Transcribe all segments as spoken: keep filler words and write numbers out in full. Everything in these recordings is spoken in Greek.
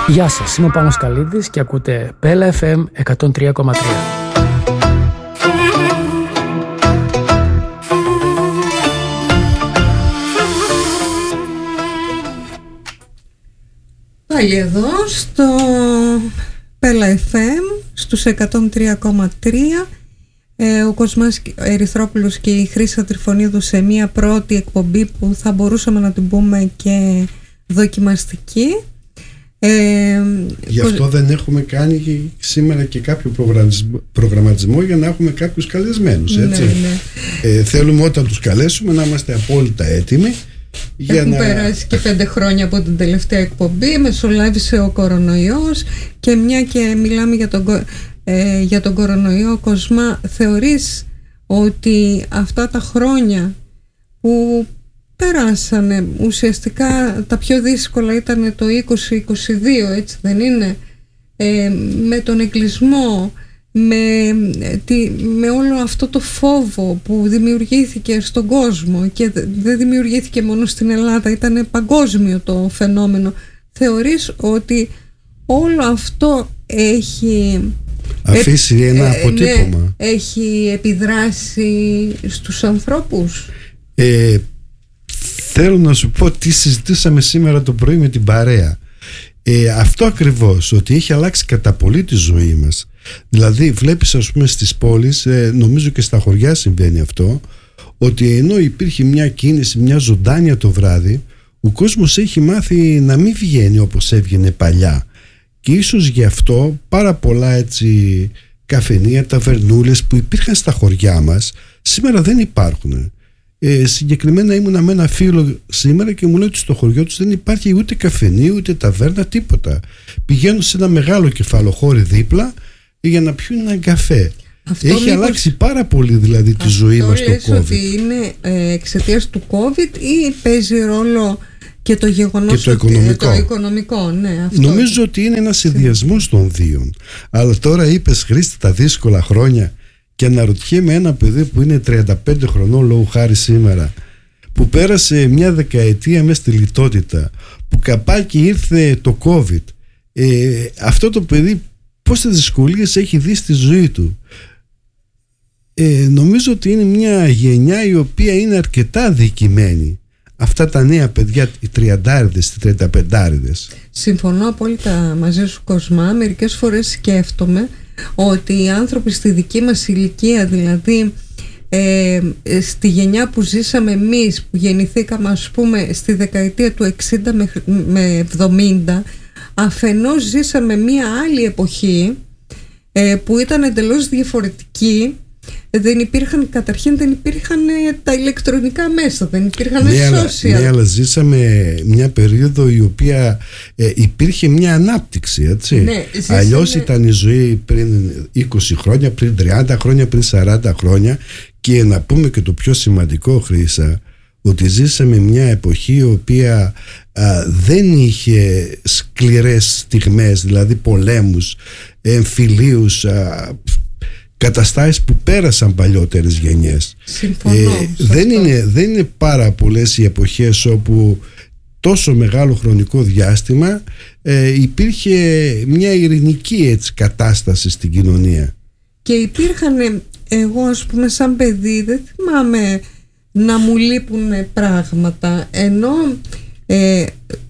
Γεια σας, είμαι ο Πάνος Καλίδης και ακούτε Πέλα εφ εμ εκατόν τρία κόμμα τρία. Πάλι εδώ στο Πέλα εφ εμ στους εκατόν τρία κόμμα τρία, ε, ο Κοσμάς Ερυθρόπουλος και η Χρύσα Τριφωνίδου σε μια πρώτη εκπομπή που θα μπορούσαμε να την πούμε και δοκιμαστική. Ε, Γι' αυτό κο... δεν έχουμε κάνει και σήμερα και κάποιο προγραμματισμό για να έχουμε κάποιους καλεσμένους, έτσι. Ναι, ναι. Ε, θέλουμε όταν τους καλέσουμε να είμαστε απόλυτα έτοιμοι. Για Έχουν να... περάσει και πέντε χρόνια από την τελευταία εκπομπή, μεσολάβησε ο κορονοϊός και μια και μιλάμε για τον, ε, για τον κορονοϊό, Κοσμά, θεωρείς ότι αυτά τα χρόνια που περάσανε, ουσιαστικά τα πιο δύσκολα ήταν το είκοσι είκοσι δύο, έτσι δεν είναι, ε, με τον εγκλισμό, με, τη, με όλο αυτό το φόβο που δημιουργήθηκε στον κόσμο και δεν δημιουργήθηκε μόνο στην Ελλάδα, ήταν παγκόσμιο το φαινόμενο. Θεωρείς ότι όλο αυτό έχει αφήσει ε, ένα αποτύπωμα, ναι, έχει επιδράσει στους ανθρώπους? ε, Θέλω να σου πω τι συζητήσαμε σήμερα το πρωί με την παρέα. Ε, αυτό ακριβώς, ότι έχει αλλάξει κατά πολύ τη ζωή μας. Δηλαδή βλέπεις, ας πούμε, στις πόλεις, ε, νομίζω και στα χωριά συμβαίνει αυτό, ότι ενώ υπήρχε μια κίνηση, μια ζωντάνια το βράδυ, ο κόσμος έχει μάθει να μην βγαίνει όπως έβγαινε παλιά. Και ίσως γι' αυτό πάρα πολλά έτσι καφενεία, ταβερνούλες που υπήρχαν στα χωριά μας σήμερα δεν υπάρχουν. Ε, συγκεκριμένα ήμουνα με ένα φίλο σήμερα και μου λέει ότι στο χωριό τους δεν υπάρχει ούτε καφενείο ούτε ταβέρνα, τίποτα. Πηγαίνουν σε ένα μεγάλο κεφαλοχώρι δίπλα για να πιούν έναν καφέ. Αυτό έχει μήπως... αλλάξει πάρα πολύ δηλαδή τη ζωή μας το COVID. Αυτό ότι είναι ε, εξαιτίας του COVID ή παίζει ρόλο και το γεγονός και το ότι οικονομικό. Το οικονομικό, ναι, αυτό. Νομίζω ότι είναι ένας συνδυασμός των δύο. Αλλά τώρα είπες, Χρήστη, τα δύσκολα χρόνια. Και αναρωτιέμαι ένα παιδί που είναι τριάντα πέντε χρονών λόγω χάρη σήμερα, που πέρασε μια δεκαετία μέσα στη λιτότητα, που καπάκι ήρθε το COVID, ε, αυτό το παιδί πόσες δυσκολίες έχει δει στη ζωή του. ε, Νομίζω ότι είναι μια γενιά η οποία είναι αρκετά αδικημένη. Αυτά τα νέα παιδιά, οι τριαντάριδες, οι τριανταπεντάριδες. Συμφωνώ απόλυτα μαζί σου, Κοσμά. Μερικές φορές σκέφτομαι ότι οι άνθρωποι στη δική μας ηλικία, δηλαδή ε, στη γενιά που ζήσαμε εμείς, που γεννηθήκαμε ας πούμε στη δεκαετία του εξήντα με εβδομήντα, αφενός ζήσαμε μία άλλη εποχή ε, που ήταν εντελώς διαφορετική. Δεν υπήρχαν, καταρχήν δεν υπήρχαν τα ηλεκτρονικά μέσα, δεν υπήρχαν ναι, social. Ναι, αλλά ζήσαμε μια περίοδο η οποία ε, υπήρχε μια ανάπτυξη, έτσι. Ναι, ζήσαμε... Αλλιώς ήταν η ζωή πριν είκοσι χρόνια, πριν τριάντα χρόνια, πριν σαράντα χρόνια. Και να πούμε και το πιο σημαντικό, Χρύσα, ότι ζήσαμε μια εποχή η οποία α, δεν είχε σκληρές στιγμές, δηλαδή πολέμους, εμφυλίους, α, καταστάσεις που πέρασαν παλιότερες γενιές. Συμφωνώ, ε, δεν, είναι, δεν είναι πάρα πολλές οι εποχές όπου τόσο μεγάλο χρονικό διάστημα ε, υπήρχε μια ειρηνική έτσι, κατάσταση στην κοινωνία. Και υπήρχαν, εγώ ας πούμε σαν παιδί δεν θυμάμαι να μου λείπουν πράγματα, ενώ ε,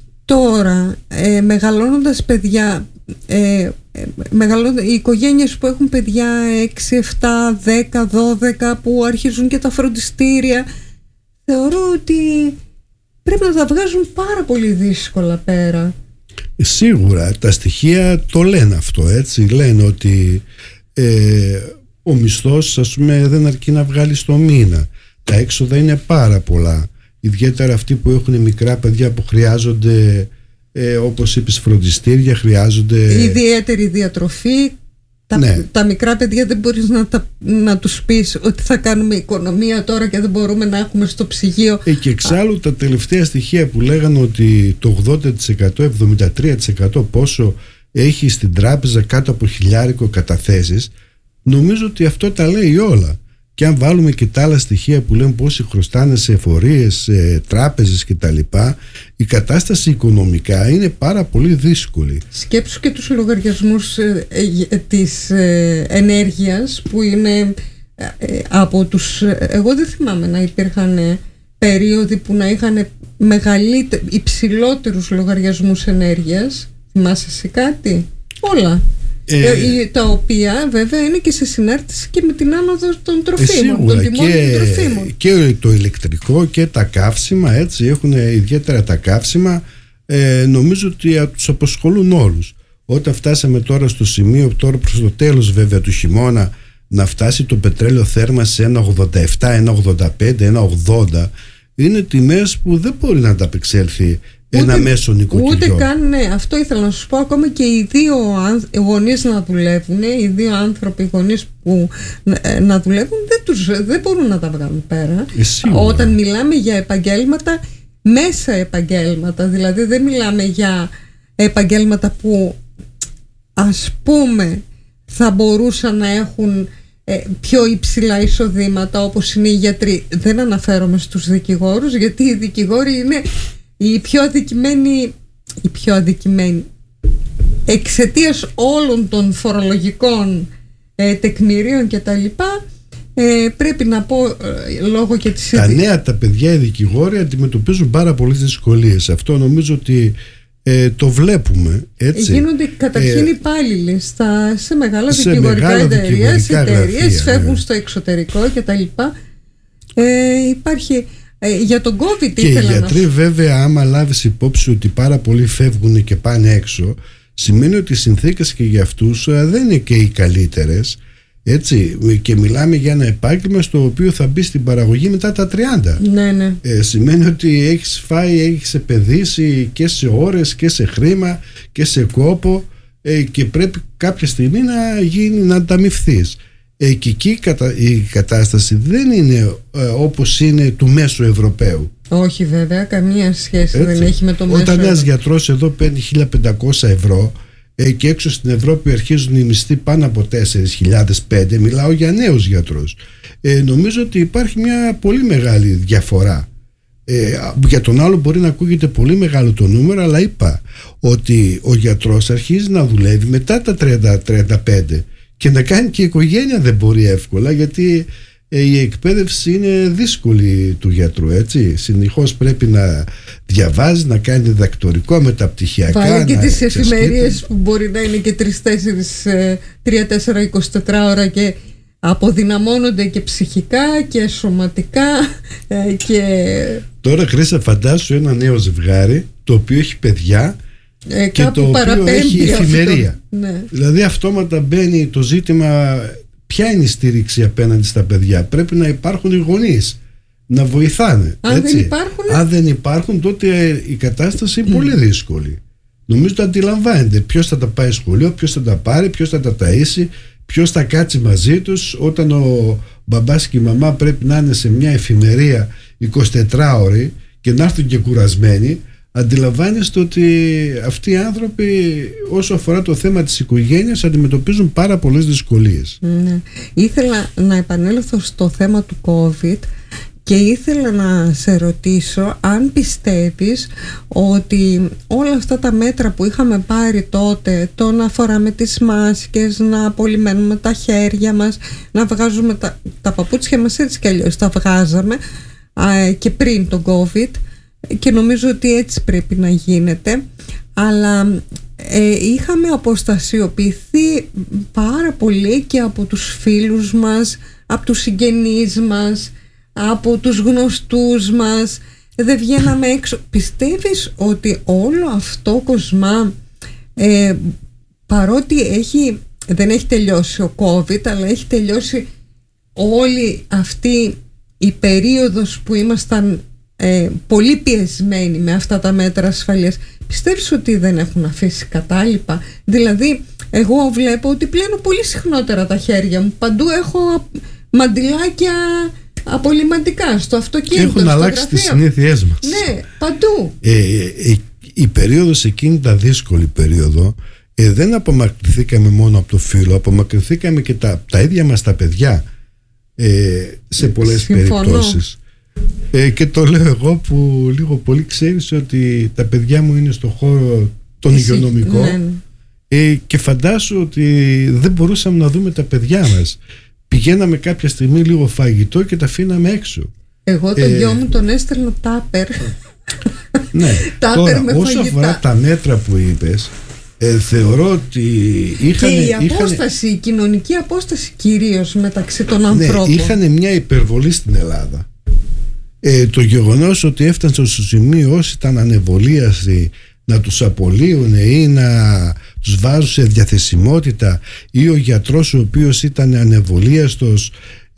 τώρα ε, μεγαλώνοντας παιδιά, ε, οι οικογένειες που έχουν παιδιά έξι, επτά, δέκα, δώδεκα, που αρχίζουν και τα φροντιστήρια, θεωρώ ότι πρέπει να τα βγάζουν πάρα πολύ δύσκολα πέρα. Σίγουρα τα στοιχεία το λένε αυτό, έτσι. Λένε ότι ε, ο μισθός, ας πούμε, δεν αρκεί να βγάλει το μήνα. Τα έξοδα είναι πάρα πολλά, ιδιαίτερα αυτοί που έχουν μικρά παιδιά που χρειάζονται Ε, όπως είπες, φροντιστήρια, χρειάζονται ιδιαίτερη διατροφή. Τα, ναι. τα μικρά παιδιά δεν μπορείς να, τα, να τους πεις ότι θα κάνουμε οικονομία τώρα και δεν μπορούμε να έχουμε στο ψυγείο. Ε, και εξάλλου τα τελευταία στοιχεία που λέγανε ότι το ογδόντα τοις εκατό, εβδομήντα τρία τοις εκατό πόσο έχει στην τράπεζα κάτω από χιλιάρικο καταθέσεις, νομίζω ότι αυτό τα λέει όλα. και αν βάλουμε και τα άλλα στοιχεία που λέμε πόσοι χρωστάνε σε εφορίες, σε τράπεζες κτλ., η κατάσταση οικονομικά είναι πάρα πολύ δύσκολη. Σκέψου και τους λογαριασμούς ε, ε, της ε, ενέργειας που είναι ε, από τους... Εγώ δεν θυμάμαι να υπήρχαν ε, περίοδοι που να είχαν μεγαλύτερους, υψηλότερους λογαριασμούς ενέργειας. Θυμάσαι σε κάτι? Όλα. Ε, τα οποία βέβαια είναι και σε συνάρτηση και με την άνοδο των τροφίμων, ε, των τιμών και, των τροφίμων. Και το ηλεκτρικό και τα καύσιμα, έτσι, έχουν ιδιαίτερα τα καύσιμα, ε, νομίζω ότι τους απασχολούν όλους. Όταν φτάσαμε τώρα στο σημείο, τώρα προς το τέλος βέβαια του χειμώνα, να φτάσει το πετρέλαιο θέρμανση σε ένα ογδόντα επτά, ένα ογδόντα πέντε, ένα ογδόντα, είναι τιμές που δεν μπορεί να ανταπεξέλθει ένα μέσο νοικοκυριό. Ούτε καν, ναι, αυτό ήθελα να σου πω. Ακόμα και οι δύο γονείς να δουλεύουν, οι δύο άνθρωποι γονείς που να δουλεύουν, δεν, τους, δεν μπορούν να τα βγάλουν πέρα. Εσύ, όταν μιλάμε για επαγγέλματα, μέσα επαγγέλματα, δηλαδή δεν μιλάμε για επαγγέλματα που ας πούμε θα μπορούσαν να έχουν ε, πιο υψηλά εισοδήματα, όπως είναι οι γιατροί. Δεν αναφέρομαι στους δικηγόρους, γιατί οι δικηγόροι είναι οι πιο αδικημένοι, οι πιο αδικημένοι εξαιτίας όλων των φορολογικών ε, τεκμηρίων και τα λοιπά, ε, πρέπει να πω ε, λόγω και της... Τα νέα τα παιδιά οι δικηγόροι αντιμετωπίζουν πάρα πολλές δυσκολίες. Αυτό νομίζω ότι ε, το βλέπουμε, έτσι. Γίνονται καταρχήν ε, υπάλληλοι στα, σε μεγάλα σε δικηγορικά εταιρείες, εταιρείες φεύγουν ναι. στο εξωτερικό και τα λοιπά. Ε, υπάρχει... Ε, για τον COVID και οι γιατροί να... βέβαια, άμα λάβεις υπόψη ότι πάρα πολλοί φεύγουν και πάνε έξω, σημαίνει ότι οι συνθήκες και για αυτούς δεν είναι και οι καλύτερες, έτσι, και μιλάμε για ένα επάγγελμα στο οποίο θα μπει στην παραγωγή μετά τα τριάντα. Ναι, ναι. Ε, σημαίνει ότι έχεις φάει, έχεις επενδύσει και σε ώρες και σε χρήμα και σε κόπο, ε, και πρέπει κάποια στιγμή να γίνει, να ανταμυφθείς. Ε, και εκεί η κατάσταση δεν είναι ε, όπως είναι του μέσου Ευρωπαίου. Όχι βέβαια, καμία σχέση. Έτσι. Δεν έχει με το μέσο. Όταν ένας γιατρός εδώ παίρνει χίλια πεντακόσια ευρώ ε, και έξω στην Ευρώπη αρχίζουν οι μισθοί πάνω από τέσσερις χιλιάδες πέντε, μιλάω για νέους γιατρούς, ε, νομίζω ότι υπάρχει μια πολύ μεγάλη διαφορά. Ε, για τον άλλο μπορεί να ακούγεται πολύ μεγάλο το νούμερο, αλλά είπα ότι ο γιατρός αρχίζει να δουλεύει μετά τα τριάντα τριάντα πέντε και να κάνει και η οικογένεια δεν μπορεί εύκολα, γιατί ε, η εκπαίδευση είναι δύσκολη του γιατρού, έτσι. Συνεχώς πρέπει να διαβάζει, να κάνει διδακτορικό, μεταπτυχιακά. Πάει και τις εφημερίες που μπορεί να είναι και τρεις-τέσσερις, τρία-τέσσερα, εικοσιτέσσερα ώρα και αποδυναμώνονται και ψυχικά και σωματικά ε, και... Τώρα Χρύσα, φαντάσου ένα νέο ζευγάρι το οποίο έχει παιδιά Ε, και το οποίο έχει εφημερία. Ναι. Δηλαδή αυτόματα μπαίνει το ζήτημα, ποια είναι η στήριξη απέναντι στα παιδιά. Πρέπει να υπάρχουν οι γονείς να βοηθάνε. Αν έτσι. δεν υπάρχουν, Αν δεν υπάρχουν, τότε η κατάσταση είναι mm. πολύ δύσκολη. Νομίζω το αντιλαμβάνεται ποιος θα τα πάει σχολείο, ποιος θα τα πάρει, ποιος θα τα ταΐσει, ποιος θα κάτσει μαζί τους όταν ο μπαμπάς και η μαμά πρέπει να είναι σε μια εφημερία εικοσιτετράωρη και να έρθουν και κουρασμένοι. Αντιλαμβάνεστε ότι αυτοί οι άνθρωποι, όσο αφορά το θέμα της οικογένειας, αντιμετωπίζουν πάρα πολλές δυσκολίες. Ναι. Ήθελα να επανέλθω στο θέμα του COVID και ήθελα να σε ρωτήσω αν πιστεύεις ότι όλα αυτά τα μέτρα που είχαμε πάρει τότε, το να φοράμε τις μάσκες, να απολυμμένουμε τα χέρια μας, να βγάζουμε τα, τα παπούτσια μας, έτσι κι αλλιώς τα βγάζαμε α, και πριν τον COVID, και νομίζω ότι έτσι πρέπει να γίνεται, αλλά ε, είχαμε αποστασιοποιηθεί πάρα πολύ και από τους φίλους μας, από τους συγγενείς μας, από τους γνωστούς μας, δεν βγαίναμε έξω. Πιστεύεις ότι όλο αυτό, Κοσμά, ε, παρότι έχει, δεν έχει τελειώσει ο COVID, αλλά έχει τελειώσει όλη αυτή η περίοδος που ήμασταν Ε, πολύ πιεσμένοι με αυτά τα μέτρα ασφαλείας, πιστεύεις ότι δεν έχουν αφήσει κατάλοιπα? Δηλαδή εγώ βλέπω ότι πλένω πολύ συχνότερα τα χέρια μου, παντού έχω μαντιλάκια απολυμαντικά, στο αυτοκίνητο, έχουν στο αλλάξει γραφείο. τις συνήθειές μας. Ναι, παντού. ε, ε, η περίοδος εκείνη, τα δύσκολη περίοδο, ε, δεν απομακρυνθήκαμε μόνο από το φύλλο, απομακρυνθήκαμε και τα, τα ίδια μας τα παιδιά. ε, σε πολλές Συμφωνώ. περιπτώσεις. Ε, και το λέω εγώ που λίγο πολύ ξέρεις ότι τα παιδιά μου είναι στο χώρο τον Εσύ, υγειονομικό, ναι. ε, και φαντάσου ότι δεν μπορούσαμε να δούμε τα παιδιά μας. Πηγαίναμε κάποια στιγμή λίγο φαγητό και τα αφήναμε έξω. Εγώ το Ε, γιο μου τον έστελνα τάπερ. Ναι, Τάπερ τώρα με όσο φαγητά. αφορά τα μέτρα που είπες, ε, θεωρώ ότι είχαν, Και η είχαν, απόσταση, η κοινωνική απόσταση κυρίως μεταξύ των ναι, ανθρώπων. είχαν μια υπερβολή στην Ελλάδα. Ε, το γεγονός ότι έφτασαν στο σημείο όσοι ήταν ανεμβολίαστοι να τους απολύουν ή να τους βάζουν σε διαθεσιμότητα, ή ο γιατρός ο οποίος ήταν ανεμβολίαστος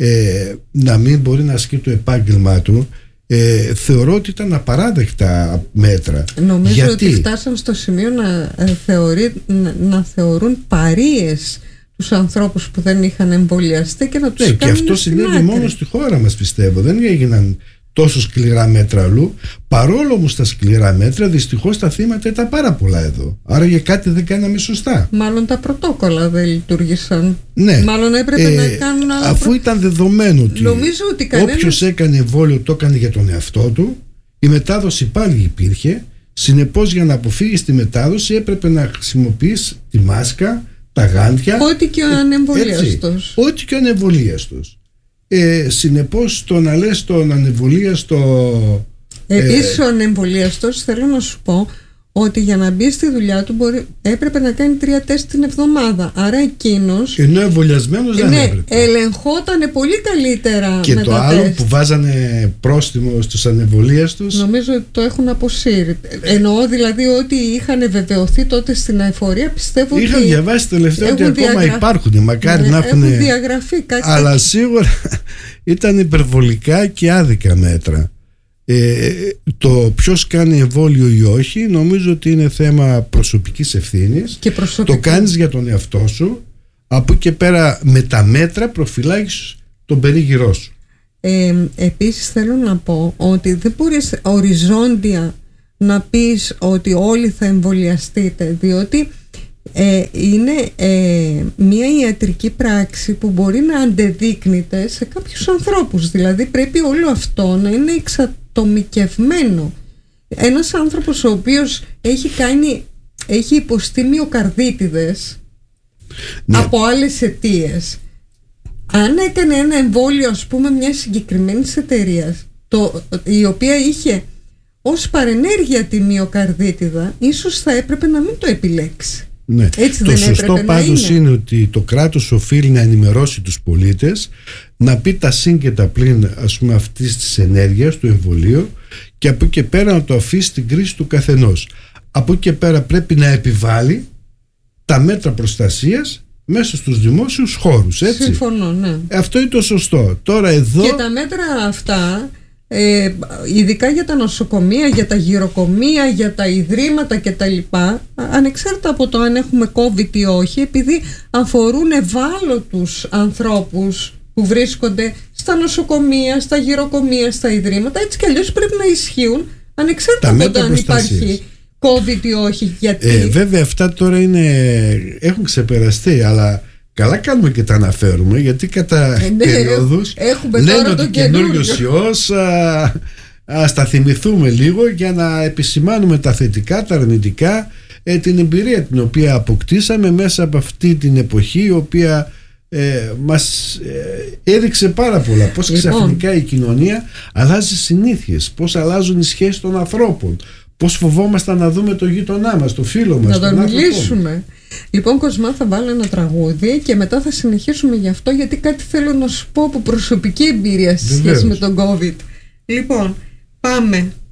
ε, να μην μπορεί να ασκεί το επάγγελμά του, ε, θεωρώ ότι ήταν απαράδεκτα μέτρα. Νομίζω Γιατί? ότι φτάσαν στο σημείο να, ε, θεωρεί, να, να θεωρούν παρείες τους ανθρώπους που δεν είχαν εμβολιαστεί και να τους Ναι, και κάνουν αυτό στην συνέβη άκρη. μόνο στη χώρα μας, πιστεύω. Δεν έγιναν τόσο σκληρά μέτρα αλλού. Παρόλο όμως τα σκληρά μέτρα, δυστυχώς τα θύματα ήταν πάρα πολλά εδώ. Άρα για κάτι δεν κάναμε σωστά. Μάλλον τα πρωτόκολλα δεν λειτουργήσαν. Ναι. Μάλλον έπρεπε Ε, να κάνουν άλλα αφού προ- ήταν δεδομένο ότι, Νομίζω ότι κανένας- όποιος έκανε εμβόλιο το έκανε για τον εαυτό του, η μετάδοση πάλι υπήρχε. Συνεπώς, για να αποφύγεις τη μετάδοση έπρεπε να χρησιμοποιείς τη μάσκα, τα γάντια. Ό,τι και ο ανεμβολίαστος. Ό,τι και ο ανεμβολίαστος. Ε, συνεπώς, το να λες τον ανεμβολίαστο. Επίσης ε, ο ανεμβολίαστος, θέλω να σου πω ότι για να μπει στη δουλειά του μπορεί, έπρεπε να κάνει τρία τεστ την εβδομάδα. Άρα εκείνος Ενώ εμβολιασμένος δεν ναι, έπρεπε. ελεγχόταν πολύ καλύτερα Και με το τα άλλο τεστ. που βάζανε πρόστιμο στους ανεμβολίαστους. Νομίζω ότι το έχουν αποσύρει. Εννοώ δηλαδή ότι είχαν βεβαιωθεί τότε στην αεφορία. Πιστεύω Είχαν ότι διαβάσει τελευταία ότι έχουν ακόμα διαγρα- υπάρχουν. Μακάρι ναι, να έχουν. έχουν διαγραφεί κάτι Αλλά τέτοιο. σίγουρα ήταν υπερβολικά και άδικα μέτρα. Ε, το ποιος κάνει εμβόλιο ή όχι, νομίζω ότι είναι θέμα προσωπικής ευθύνης. Και προσωπικό. Το κάνεις για τον εαυτό σου. Από εκεί και πέρα με τα μέτρα προφυλάγεις τον περίγυρό σου. Ε, επίσης θέλω να πω ότι δεν μπορείς οριζόντια να πεις ότι όλοι θα εμβολιαστείτε, διότι ε, είναι ε, μια ιατρική πράξη που μπορεί να αντεδείκνυται σε κάποιους ανθρώπους. Δηλαδή πρέπει όλο αυτό να είναι εξατομικευμένο. Ένας άνθρωπος ο οποίος έχει κάνει, έχει υποστεί μυοκαρδίτιδες Ναι. από άλλες αιτίες, αν έκανε ένα εμβόλιο ας πούμε μια συγκεκριμένη εταιρεία, η οποία είχε ως παρενέργεια τη μυοκαρδίτιδα, ίσως θα έπρεπε να μην το επιλέξει. Ναι. Έτσι Το δεν σωστό έπρεπε να πάντως είναι. είναι ότι το κράτος οφείλει να ενημερώσει τους πολίτες, να πει τα συν και τα πλην, ας πούμε, αυτής της ενέργειας του εμβολίου, και από εκεί και πέρα να το αφήσει στην κρίση του καθενός. Από εκεί και πέρα πρέπει να επιβάλλει τα μέτρα προστασίας μέσα στους δημόσιους χώρους, έτσι. Συμφωνώ, ναι. Αυτό είναι το σωστό. Τώρα εδώ... Και τα μέτρα αυτά, ε, ειδικά για τα νοσοκομεία, για τα γυροκομεία, για τα ιδρύματα κτλ., ανεξάρτητα από το αν έχουμε COVID ή όχι, επειδή αφορούν ευάλωτους ανθρώπους που βρίσκονται στα νοσοκομεία, στα γυροκομεία, στα ιδρύματα, έτσι κι αλλιώς πρέπει να ισχύουν ανεξάρτητα Τα από μέτρα το αν προστασίας. υπάρχει COVID ή όχι. Γιατί Ε, βέβαια αυτά τώρα είναι, έχουν ξεπεραστεί, αλλά καλά κάνουμε και τα αναφέρουμε, γιατί κατά Ε, ναι, περιόδους έχουμε λένε τώρα ότι τον καινούριος καινούριο. ιός, α, ας τα θυμηθούμε λίγο για να επισημάνουμε τα θετικά, τα αρνητικά, ε, την εμπειρία την οποία αποκτήσαμε μέσα από αυτή την εποχή, η οποία ε, μας ε, έδειξε πάρα πολλά. Πώς Λοιπόν. ξαφνικά η κοινωνία αλλάζει συνήθειες, πώς αλλάζουν οι σχέσεις των ανθρώπων, πώς φοβόμασταν να δούμε το γείτονά μας, το φίλο μας, να τον άνθρωπό μας. μιλήσουμε. Λοιπόν, Κοσμά, θα βάλω ένα τραγούδι και μετά θα συνεχίσουμε γι' αυτό, γιατί κάτι θέλω να σου πω από προσωπική εμπειρία σε σχέση Βεβαίως. με τον COVID. Λοιπόν, πάμε.